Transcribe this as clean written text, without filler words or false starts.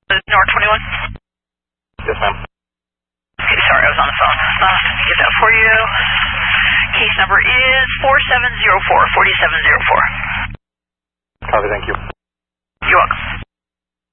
North 21? Yes, ma'am. Okay, sorry, I was on the phone. Let me get that for you. Case number is 4704, 4704. Copy, thank you.